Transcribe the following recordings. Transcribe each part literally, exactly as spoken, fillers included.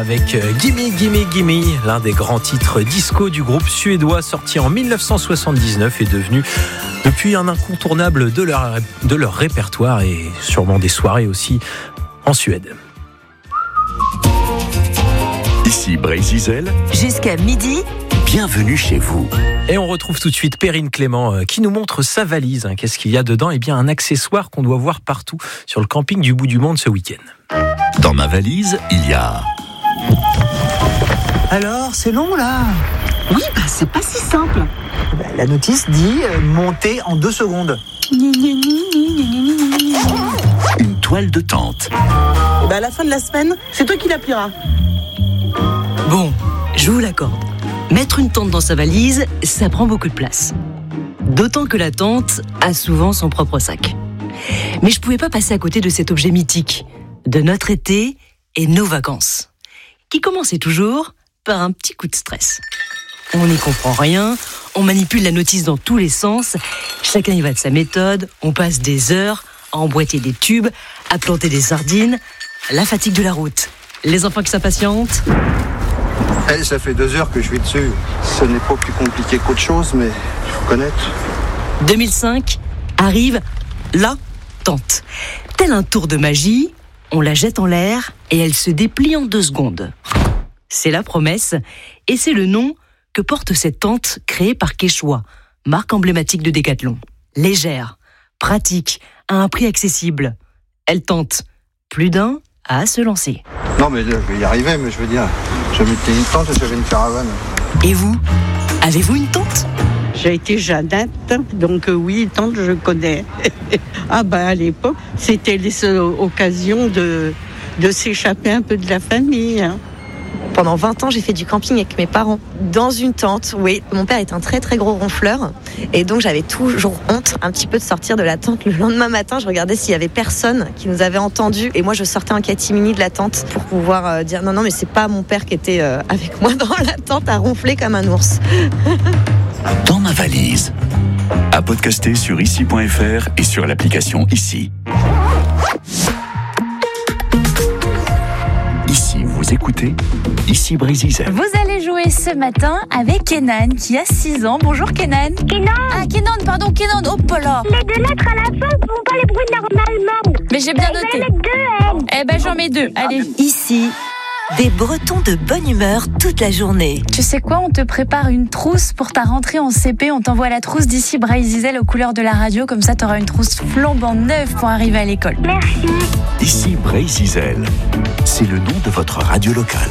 avec Gimme Gimme Gimme, l'un des grands titres disco du groupe suédois sorti en dix-neuf cent soixante-dix-neuf et devenu depuis un incontournable de leur, de leur répertoire et sûrement des soirées aussi en Suède. Ici Brésil. Jusqu'à midi. Bienvenue chez vous. Et on retrouve tout de suite Perrine Clément euh, qui nous montre sa valise. Hein. Qu'est-ce qu'il y a dedans ? Eh bien, un accessoire qu'on doit voir partout sur le camping du bout du monde ce week-end. Dans ma valise, il y a... Alors, c'est long là ? Oui, bah c'est pas si simple. Bah, la notice dit euh, monter en deux secondes. Une toile de tente. Et bah à la fin de la semaine, c'est toi qui la plieras. Bon, je vous l'accorde. Mettre une tente dans sa valise, ça prend beaucoup de place. D'autant que la tente a souvent son propre sac. Mais je pouvais pas passer à côté de cet objet mythique, de notre été et nos vacances, qui commençait toujours par un petit coup de stress. On n'y comprend rien, on manipule la notice dans tous les sens, chacun y va de sa méthode, on passe des heures à emboîter des tubes, à planter des sardines, la fatigue de la route, les enfants qui s'impatientent. Hey, ça fait deux heures que je suis dessus. Ce n'est pas plus compliqué qu'autre chose, mais il faut connaître. deux mille cinq arrive la tente. Tel un tour de magie, on la jette en l'air et elle se déplie en deux secondes. C'est la promesse et c'est le nom que porte cette tente créée par Quechua, marque emblématique de Décathlon. Légère, pratique, à un prix accessible. Elle tente plus d'un à se lancer. Non, mais là, je vais y arriver, mais je veux dire, je mettais une tente et j'avais une caravane. Et vous, avez-vous une tente ? J'ai été Jeannette, donc euh, oui, tante, je connais. Ah bah à l'époque, c'était les euh, occasions de, de s'échapper un peu de la famille. Hein. Pendant vingt ans, j'ai fait du camping avec mes parents. Dans une tente, oui. Mon père est un très très gros ronfleur. Et donc j'avais toujours honte un petit peu de sortir de la tente. Le lendemain matin, je regardais s'il y avait personne qui nous avait entendus. Et moi, je sortais en catimini de la tente pour pouvoir euh, dire non, non, mais c'est pas mon père qui était euh, avec moi dans la tente à ronfler comme un ours. Dans ma valise. À podcaster sur ici point f r et sur l'application Ici. Ici, vous écoutez Ici Brésil. Vous allez jouer ce matin avec Kenan qui a six ans. Bonjour Kenan. Kenan. Ah Kenan, pardon Kenan. Oh là. Les deux lettres à la fin ne font pas les bruits normalement. Mais j'ai bien Et noté. les deux N. Eh ben j'en mets deux. Allez. Ici, des Bretons de bonne humeur toute la journée. Tu sais quoi, on te prépare une trousse pour ta rentrée en C P. On t'envoie la trousse d'ici Brésil aux couleurs de la radio. Comme ça, t'auras une trousse flambant neuve pour arriver à l'école. Merci. Ici Brésil. C'est le nom de votre radio locale.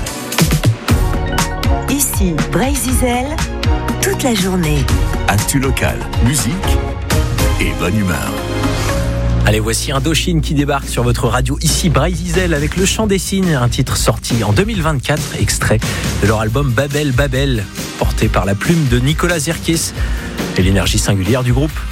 Ici, Brésil, toute la journée. Actu local, musique et bonne humeur. Allez, voici Indochine qui débarque sur votre radio ici Brésil avec Le Chant des Cygnes, un titre sorti en deux mille vingt-quatre, extrait de leur album Babel Babel, porté par la plume de Nicolas Zirkis et l'énergie singulière du groupe.